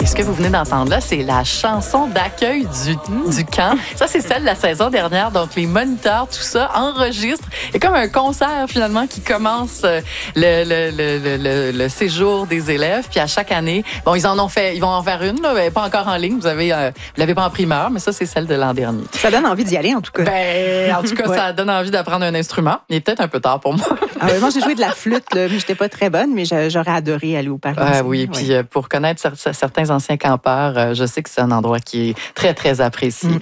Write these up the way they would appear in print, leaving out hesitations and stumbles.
ce que vous venez d'entendre là, c'est la chanson d'accueil du camp. Ça, c'est celle de la saison dernière. Donc, les moniteurs, tout ça, enregistrent. Il y a comme un concert, finalement, qui commence le séjour des élèves. Puis à chaque année, bon, ils vont en faire une, là, mais pas encore en ligne. Vous l'avez pas en primeur, mais ça, c'est celle de l'an dernier. Ça donne envie d'y aller, en tout cas. En tout cas, ouais. Ça donne envie d'apprendre un instrument. Il est peut-être un peu tard pour moi. Moi, j'ai joué de la flûte, là, mais j'étais pas très bonne, mais j'aurais adoré aller au Paris. Oui, puis pour connaître certains anciens campeurs, je sais que c'est un endroit qui est très, très apprécié.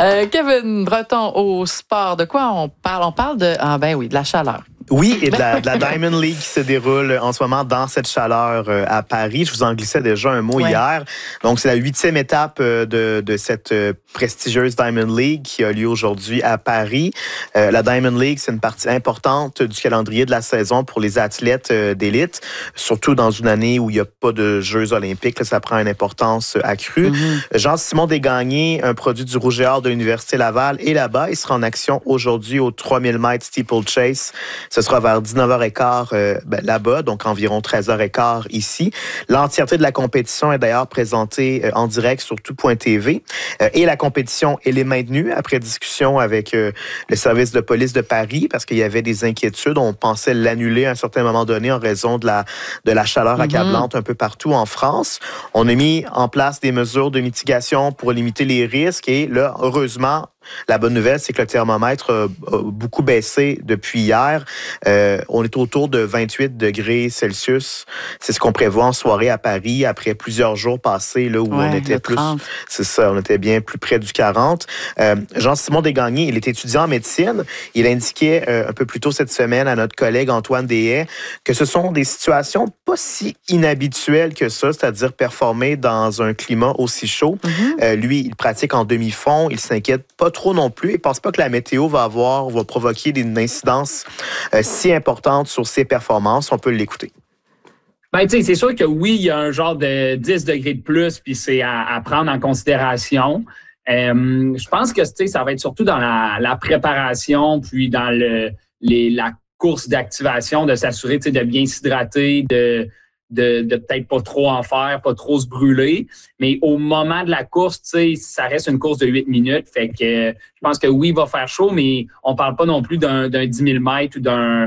Kevin Breton, au sport, de quoi on parle? On parle de la chaleur. Oui, et de la Diamond League qui se déroule en ce moment dans cette chaleur à Paris. Je vous en glissais déjà un mot hier. Donc, c'est la 8e étape de cette prestigieuse Diamond League qui a lieu aujourd'hui à Paris. La Diamond League, c'est une partie importante du calendrier de la saison pour les athlètes d'élite, surtout dans une année où il n'y a pas de Jeux olympiques. Là, ça prend une importance accrue. Jean-Simon Desgagnés, un produit du Rouge et Or de l'Université Laval, est là-bas. Il sera en action aujourd'hui au 3000 mètres steeplechase. Ce sera vers 19h15 là-bas, donc environ 13h15 ici. L'entièreté de la compétition est d'ailleurs présentée en direct sur tout.tv. Et la compétition, elle est maintenue après discussion avec le service de police de Paris parce qu'il y avait des inquiétudes. On pensait l'annuler à un certain moment donné en raison de la chaleur accablante un peu partout en France. On a mis en place des mesures de mitigation pour limiter les risques et là, heureusement, la bonne nouvelle, c'est que le thermomètre a beaucoup baissé depuis hier. On est autour de 28 degrés Celsius. C'est ce qu'on prévoit en soirée à Paris après plusieurs jours passés là, où on était plus... 30. C'est ça, on était bien plus près du 40. Jean-Simon Desgagnés, il est étudiant en médecine. Il indiquait un peu plus tôt cette semaine à notre collègue Antoine Deshaies que ce sont des situations pas si inhabituelles que ça, c'est-à-dire performer dans un climat aussi chaud. Lui, il pratique en demi-fond. Il s'inquiète pas trop non plus. Il ne pense pas que la météo va provoquer une incidence si importante sur ses performances. On peut l'écouter. C'est sûr que oui, il y a un genre de 10 degrés de plus, puis c'est à prendre en considération. Je pense que ça va être surtout dans la préparation, puis dans la course d'activation, de s'assurer de bien s'hydrater, de peut-être pas trop en faire, pas trop se brûler. Mais au moment de la course, ça reste une course de 8 minutes. Fait que je pense que oui, il va faire chaud, mais on parle pas non plus d'un 10 000 mètres ou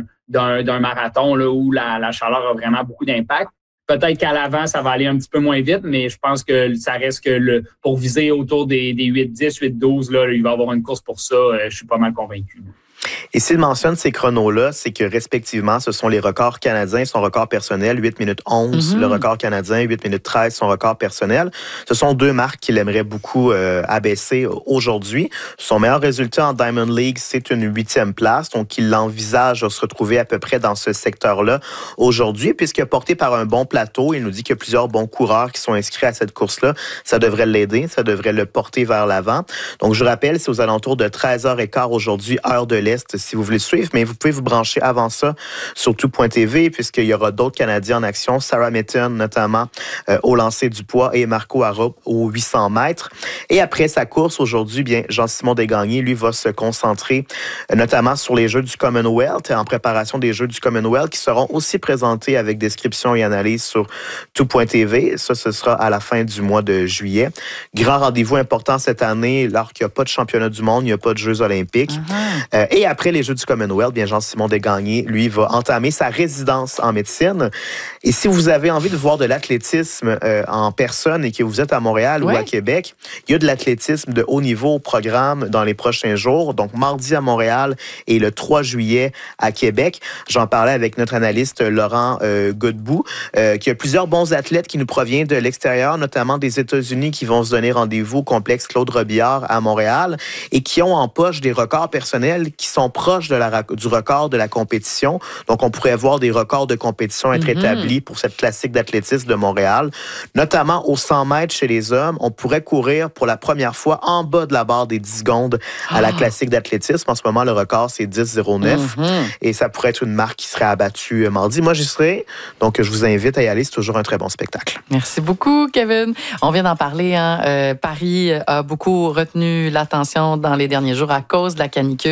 d'un marathon là, où la chaleur a vraiment beaucoup d'impact. Peut-être qu'à l'avant, ça va aller un petit peu moins vite, mais je pense que ça reste que pour viser autour des 8-10, 8-12, là, il va y avoir une course pour ça. Je suis pas mal convaincu. Et s'il mentionne ces chronos-là, c'est que respectivement, ce sont les records canadiens, son record personnel, 8 minutes 11, le record canadien, 8 minutes 13, son record personnel. Ce sont deux marques qu'il aimerait beaucoup abaisser aujourd'hui. Son meilleur résultat en Diamond League, c'est une 8e place. Donc, il envisage de se retrouver à peu près dans ce secteur-là aujourd'hui, puisque porté par un bon plateau, il nous dit qu'il y a plusieurs bons coureurs qui sont inscrits à cette course-là. Ça devrait l'aider, ça devrait le porter vers l'avant. Donc, je rappelle, c'est aux alentours de 13h15 aujourd'hui, heure de l'Est, si vous voulez suivre, mais vous pouvez vous brancher avant ça sur tout.tv puisqu'il y aura d'autres Canadiens en action, Sarah Mitton notamment au lancer du poids et Marco Arrup aux 800 mètres. Et après sa course aujourd'hui, Jean-Simon Desgagnés, lui, va se concentrer notamment sur les Jeux du Commonwealth, en préparation des Jeux du Commonwealth qui seront aussi présentés avec description et analyse sur tout.tv. Ça, ce sera à la fin du mois de juillet. Grand rendez-vous important cette année, alors qu'il n'y a pas de championnat du monde, il n'y a pas de Jeux olympiques. Et après les Jeux du Commonwealth, Jean-Simon Desgagnés, lui, va entamer sa résidence en médecine. Et si vous avez envie de voir de l'athlétisme en personne et que vous êtes à Montréal ou à Québec, il y a de l'athlétisme de haut niveau au programme dans les prochains jours. Donc, mardi à Montréal et le 3 juillet à Québec. J'en parlais avec notre analyste Laurent Godbout, qu'il y a plusieurs bons athlètes qui nous proviennent de l'extérieur, notamment des États-Unis, qui vont se donner rendez-vous au complexe Claude Robillard à Montréal et qui ont en poche des records personnels qui sont proches du record de la compétition. Donc, on pourrait voir des records de compétition être établis pour cette classique d'athlétisme de Montréal. Notamment au 100 mètres chez les hommes, on pourrait courir pour la première fois en bas de la barre des 10 secondes à la classique d'athlétisme. En ce moment, le record, c'est 10,09. Et ça pourrait être une marque qui serait abattue mardi. Moi, j'y serai. Donc, je vous invite à y aller. C'est toujours un très bon spectacle. Merci beaucoup, Kevin. On vient d'en parler. Paris a beaucoup retenu l'attention dans les derniers jours à cause de la canicule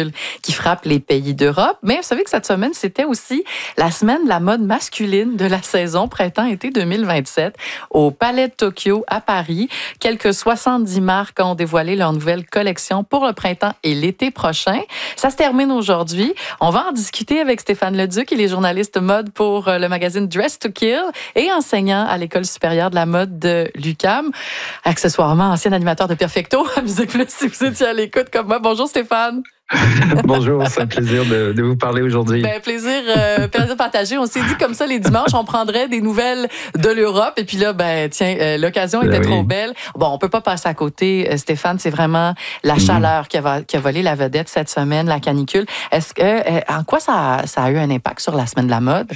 qui frappe les pays d'Europe. Mais vous savez que cette semaine, c'était aussi la semaine de la mode masculine de la saison printemps-été 2027 au Palais de Tokyo à Paris. Quelques 70 marques ont dévoilé leur nouvelle collection pour le printemps et l'été prochain. Ça se termine aujourd'hui. On va en discuter avec Stéphane Leduc. Il est journaliste mode pour le magazine Dress to Kill et enseignant à l'École supérieure de la mode de l'UQAM. Accessoirement, ancien animateur de Perfecto à Musique Plus, si vous étiez à l'écoute comme moi. Bonjour Stéphane. Bonjour, c'est un plaisir de vous parler aujourd'hui. Plaisir partagé. On s'est dit comme ça les dimanches, on prendrait des nouvelles de l'Europe. Et puis là, l'occasion était trop belle. Bon, on peut pas passer à côté, Stéphane. C'est vraiment la chaleur qui a volé la vedette cette semaine, la canicule. Est-ce que, en quoi ça a eu un impact sur la semaine de la mode?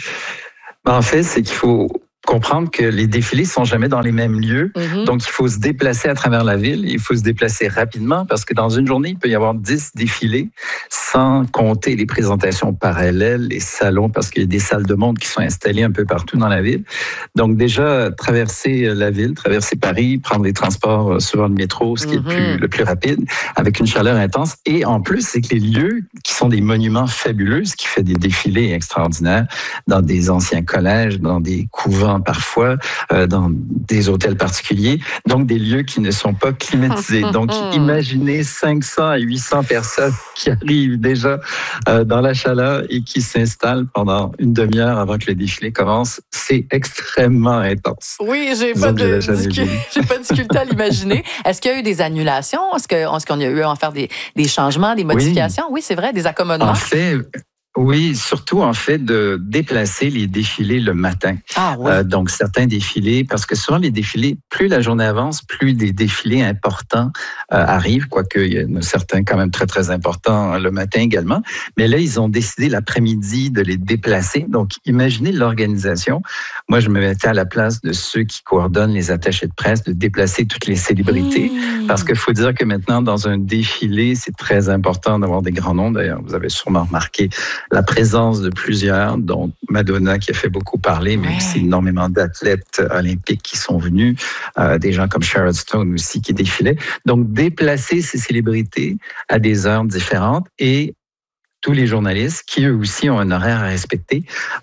En fait, c'est qu'il faut comprendre que les défilés sont jamais dans les mêmes lieux. Donc, il faut se déplacer à travers la ville. Il faut se déplacer rapidement parce que dans une journée, il peut y avoir 10 défilés sans compter les présentations parallèles, les salons, parce qu'il y a des salles de monde qui sont installées un peu partout dans la ville. Donc, déjà, traverser la ville, traverser Paris, prendre les transports, souvent le métro, ce qui est le plus rapide, avec une chaleur intense. Et en plus, c'est que les lieux qui sont des monuments fabuleux, ce qui fait des défilés extraordinaires dans des anciens collèges, dans des couvents parfois, dans des hôtels particuliers, donc des lieux qui ne sont pas climatisés. Donc, imaginez 500 à 800 personnes qui arrivent déjà dans la chaleur et qui s'installent pendant une demi-heure avant que le défilé commence. C'est extrêmement intense. Oui, j'ai pas de difficulté à l'imaginer. Est-ce qu'il y a eu des annulations? Est-ce qu'on a eu à en faire des changements, des modifications? Oui, c'est vrai, des accommodements. En fait, oui, surtout en fait de déplacer les défilés le matin. Ah, oui. Donc certains défilés, parce que souvent les défilés, plus la journée avance, plus des défilés importants arrivent, quoique il y en a certains quand même très très importants le matin également. Mais là, ils ont décidé l'après-midi de les déplacer. Donc imaginez l'organisation. Moi, je me mettais à la place de ceux qui coordonnent les attachés de presse de déplacer toutes les célébrités, parce qu'il faut dire que maintenant dans un défilé, c'est très important d'avoir des grands noms. D'ailleurs, vous avez sûrement remarqué la présence de plusieurs, dont Madonna qui a fait beaucoup parler, mais aussi énormément d'athlètes olympiques qui sont venus, des gens comme Sharon Stone aussi qui défilaient. Donc, déplacer ces célébrités à des heures différentes et tous les journalistes qui, eux aussi, ont un horaire à respecter.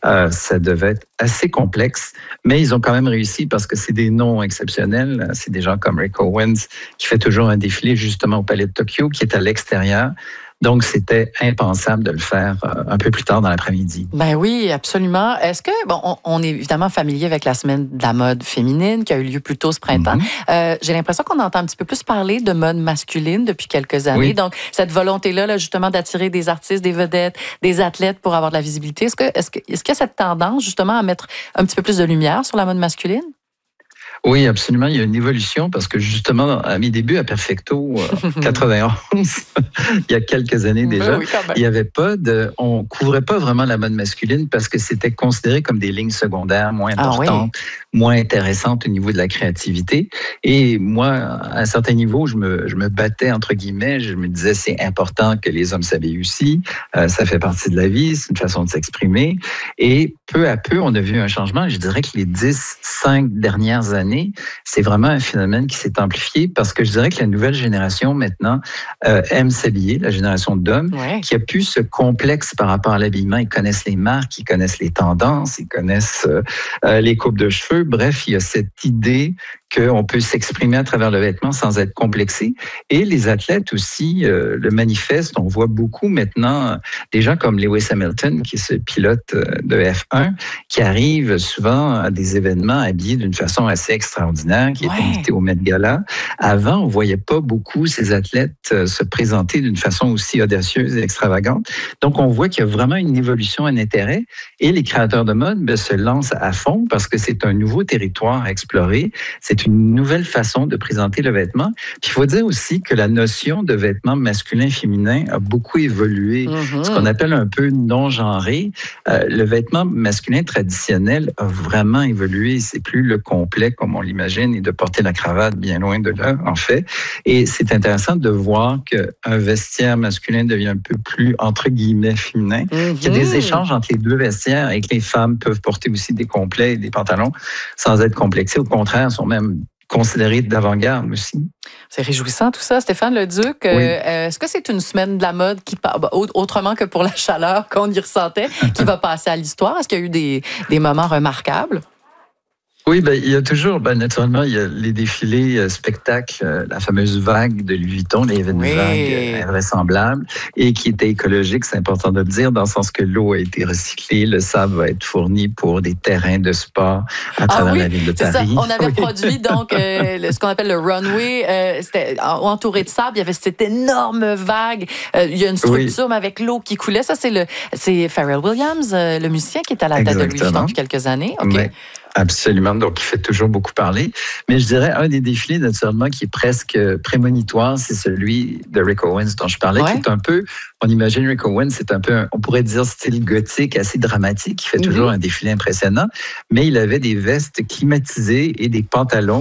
Ça devait être assez complexe, mais ils ont quand même réussi parce que c'est des noms exceptionnels. C'est des gens comme Rick Owens qui fait toujours un défilé justement au Palais de Tokyo, qui est à l'extérieur. Donc, c'était impensable de le faire un peu plus tard dans l'après-midi. Ben oui, absolument. Est-ce que, on est évidemment familier avec la semaine de la mode féminine qui a eu lieu plus tôt ce printemps. J'ai l'impression qu'on entend un petit peu plus parler de mode masculine depuis quelques années. Oui. Donc, cette volonté-là, justement, d'attirer des artistes, des vedettes, des athlètes pour avoir de la visibilité. Est-ce qu'il y a cette tendance, justement, à mettre un petit peu plus de lumière sur la mode masculine? Oui, absolument. Il y a une évolution parce que justement, à mes débuts à Perfecto, 91, il y a quelques années déjà, il y avait pas on couvrait pas vraiment la mode masculine parce que c'était considéré comme des lignes secondaires moins importantes, moins intéressantes au niveau de la créativité. Et moi, à un certain niveau, je me battais entre guillemets. Je me disais c'est important que les hommes s'habillent aussi. Ça fait partie de la vie, c'est une façon de s'exprimer. Et peu à peu, on a vu un changement. Je dirais que les 10-5 dernières années, c'est vraiment un phénomène qui s'est amplifié parce que je dirais que la nouvelle génération maintenant aime s'habiller, la génération d'hommes, qui a plus ce complexe par rapport à l'habillement. Ils connaissent les marques, ils connaissent les tendances, ils connaissent les coupes de cheveux. Bref, il y a cette idée qu'on peut s'exprimer à travers le vêtement sans être complexé. Et les athlètes aussi le manifestent. On voit beaucoup maintenant des gens comme Lewis Hamilton, qui est ce pilote de F1, qui arrive souvent à des événements habillés d'une façon assez extraordinaire, qui est invité au Met Gala. Avant, on voyait pas beaucoup ces athlètes se présenter d'une façon aussi audacieuse et extravagante. Donc, on voit qu'il y a vraiment une évolution, un intérêt. Et les créateurs de mode se lancent à fond parce que c'est un nouveau territoire à explorer. C'est une nouvelle façon de présenter le vêtement. Puis il faut dire aussi que la notion de vêtements masculin-féminin a beaucoup évolué. Ce qu'on appelle un peu non-genré. Le vêtement masculin traditionnel a vraiment évolué. C'est plus le complet comme on l'imagine et de porter la cravate bien loin de là, en fait. Et c'est intéressant de voir qu'un vestiaire masculin devient un peu plus, entre guillemets, féminin. Il y a des échanges entre les deux vestiaires et que les femmes peuvent porter aussi des complets et des pantalons sans être complexés. Au contraire, sont même considéré d'avant-garde aussi. C'est réjouissant tout ça. Stéphane Leduc, oui. Est-ce que c'est une semaine de la mode qui, autrement que pour la chaleur qu'on y ressentait, qui va passer à l'histoire? Est-ce qu'il y a eu des moments remarquables? Oui, il y a toujours, naturellement, il y a les défilés spectacles, la fameuse vague de Louis Vuitton, les vagues invraisemblables, et qui était écologique, c'est important de le dire, dans le sens que l'eau a été recyclée, le sable va être fourni pour des terrains de sport à travers la ville de Paris. Ça. On avait produit donc ce qu'on appelle le runway, c'était entouré de sable, il y avait cette énorme vague, il y a une structure mais avec l'eau qui coulait. Ça, c'est Pharrell Williams, le musicien qui est à la tête de Louis Vuitton depuis quelques années. Okay. Oui. Absolument, donc il fait toujours beaucoup parler. Mais je dirais, un des défilés, naturellement, qui est presque prémonitoire, c'est celui de Rick Owens dont je parlais, qui est un peu, on imagine Rick Owens, c'est un peu, on pourrait dire, style gothique, assez dramatique, qui fait toujours un défilé impressionnant, mais il avait des vestes climatisées et des pantalons